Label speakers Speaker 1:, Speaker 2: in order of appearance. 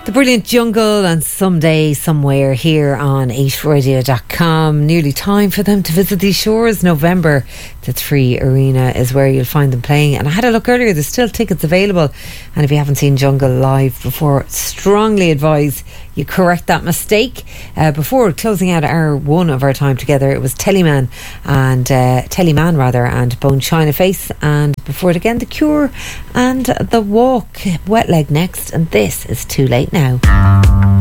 Speaker 1: The brilliant Jungle and Someday Somewhere here on 8radio.com. Nearly time for them to visit these shores. November, the 3 Arena is where you'll find them playing. And I had a look earlier, there's still tickets available. And if you haven't seen Jungle live before, strongly advise you correct that mistake. Before closing out hour one of our time together, it was Teleman and Bone China Face, and before it again, The Cure and The Walk. Wet Leg next, and this is Too Late Now.